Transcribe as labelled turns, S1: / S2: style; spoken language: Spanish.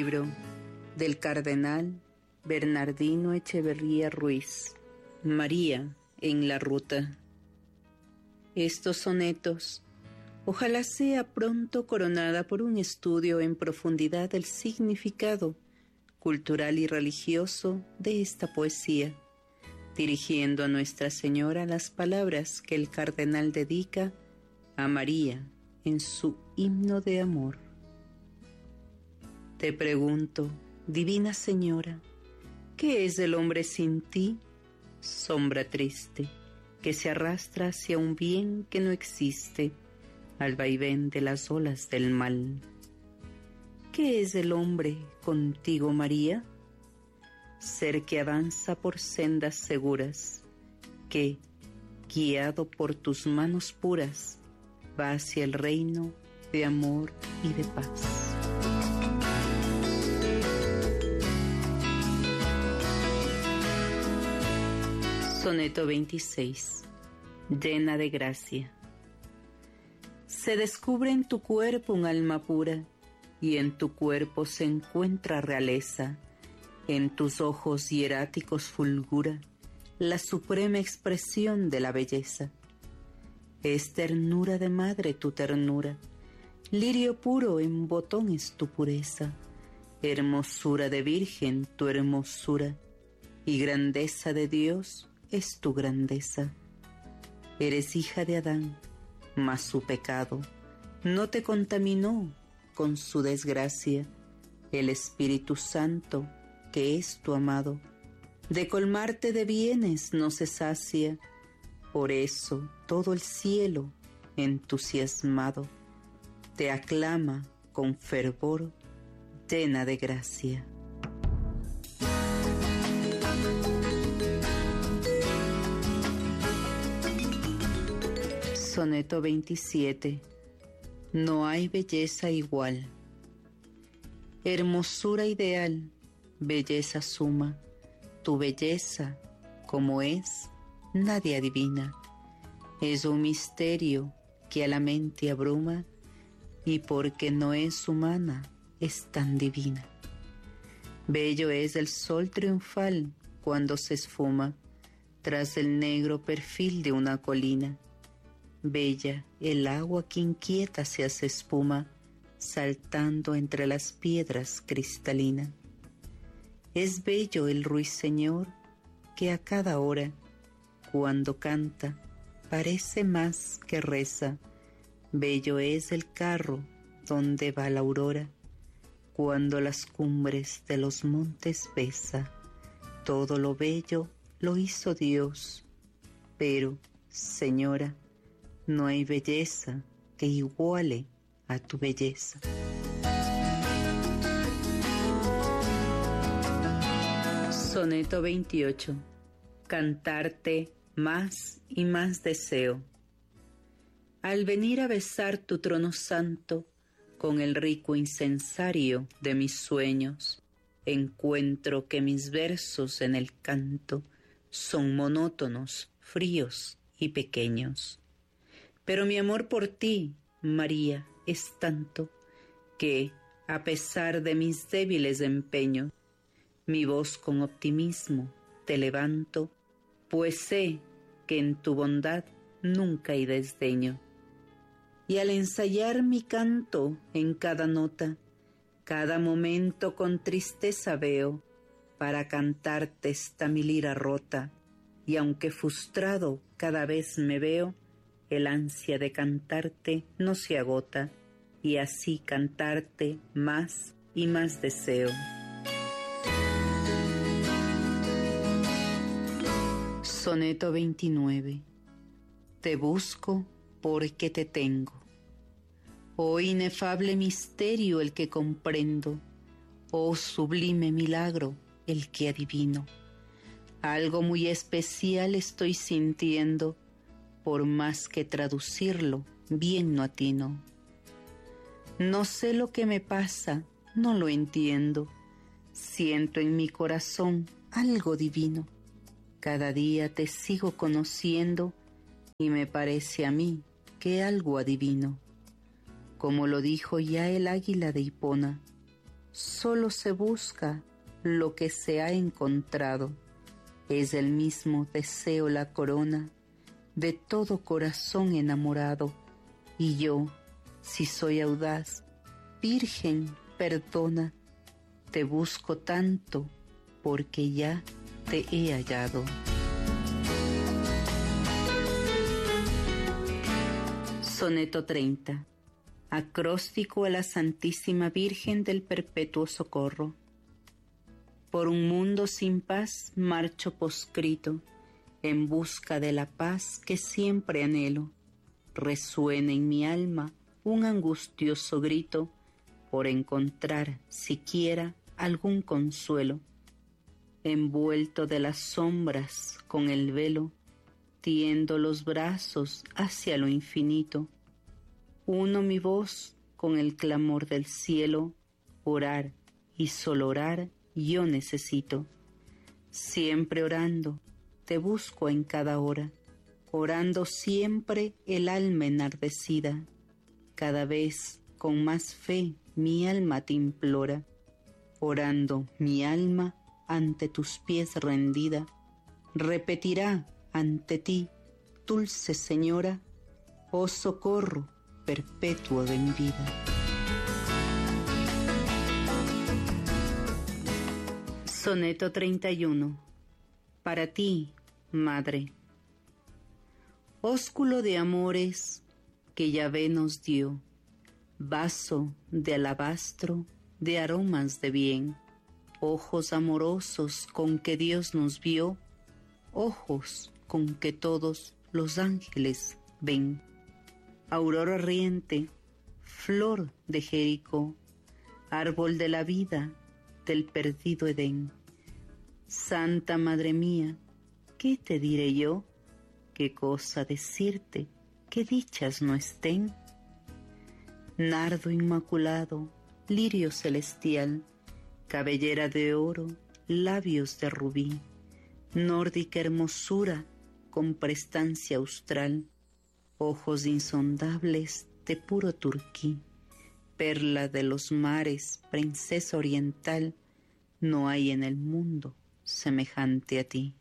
S1: libro del cardenal Bernardino Echeverría Ruiz, María en la ruta. Estos sonetos, ojalá sea pronto coronada por un estudio en profundidad del significado cultural y religioso de esta poesía, dirigiendo a Nuestra Señora las palabras que el cardenal dedica a María en su himno de amor. Te pregunto, Divina Señora, ¿qué es el hombre sin ti? Sombra triste, que se arrastra hacia un bien que no existe, al vaivén de las olas del mal. ¿Qué es el hombre contigo, María? Ser que avanza por sendas seguras, que, guiado por tus manos puras, va hacia el reino de amor y de paz. Soneto 26. Llena de gracia. Se descubre en tu cuerpo un alma pura, y en tu cuerpo se encuentra realeza. En tus ojos hieráticos fulgura la suprema expresión de la belleza. Es ternura de madre tu ternura, lirio puro en botón es tu pureza, hermosura de virgen tu hermosura, y grandeza de Dios es tu grandeza. Eres hija de Adán, mas su pecado no te contaminó con su desgracia. El Espíritu Santo, que es tu amado, de colmarte de bienes no se sacia. Por eso todo el cielo, entusiasmado, te aclama con fervor, llena de gracia. Soneto 27. No hay belleza igual. Hermosura ideal, belleza suma, tu belleza, como es, nadie adivina. Es un misterio que a la mente abruma, y porque no es humana, es tan divina. Bello es el sol triunfal cuando se esfuma tras el negro perfil de una colina. Bella el agua que inquieta se hace espuma, saltando entre las piedras cristalinas. Es bello el ruiseñor que a cada hora, cuando canta, parece más que reza. Bello es el carro donde va la aurora, cuando las cumbres de los montes besa. Todo lo bello lo hizo Dios, pero, Señora, no hay belleza que iguale a tu belleza. Soneto 28. Cantarte más y más deseo. Al venir a besar tu trono santo, con el rico incensario de mis sueños, encuentro que mis versos en el canto son monótonos, fríos y pequeños. Pero mi amor por ti, María, es tanto que, a pesar de mis débiles empeños, mi voz con optimismo te levanto, pues sé que en tu bondad nunca hay desdeño. Y al ensayar mi canto en cada nota, cada momento con tristeza veo, para cantarte esta mi lira rota, y aunque frustrado cada vez me veo, el ansia de cantarte no se agota, y así cantarte más y más deseo. Soneto 29. Te busco porque te tengo. Oh inefable misterio el que comprendo, oh sublime milagro el que adivino. Algo muy especial estoy sintiendo, por más que traducirlo, bien no atino. No sé lo que me pasa, no lo entiendo. Siento en mi corazón algo divino. Cada día te sigo conociendo y me parece a mí que algo adivino. Como lo dijo ya el águila de Hipona, solo se busca lo que se ha encontrado. Es el mismo deseo la corona de todo corazón enamorado. Y yo, si soy audaz, Virgen, perdona, te busco tanto porque ya te he hallado. Soneto 30. Acróstico a la Santísima Virgen del Perpetuo Socorro. Por un mundo sin paz marcho poscrito, en busca de la paz que siempre anhelo. Resuena en mi alma un angustioso grito por encontrar siquiera algún consuelo. Envuelto de las sombras con el velo, tiendo los brazos hacia lo infinito. Uno mi voz con el clamor del cielo, orar y solo orar yo necesito. Siempre orando, te busco en cada hora, orando siempre el alma enardecida. Cada vez con más fe mi alma te implora, orando mi alma ante tus pies rendida. Repetirá ante ti, dulce Señora, oh socorro perpetuo de mi vida. Soneto 31. Para ti, Madre. Ósculo de amores que Yahvé nos dio, vaso de alabastro de aromas de bien, ojos amorosos con que Dios nos vio, ojos con que todos los ángeles ven. Aurora riente, flor de Jericó, árbol de la vida del perdido Edén. Santa Madre mía, ¿qué te diré yo? ¿Qué cosa decirte? ¿Qué dichas no estén? Nardo inmaculado, lirio celestial, cabellera de oro, labios de rubí, nórdica hermosura con prestancia austral, ojos insondables de puro turquí, perla de los mares, princesa oriental, no hay en el mundo semejante a ti.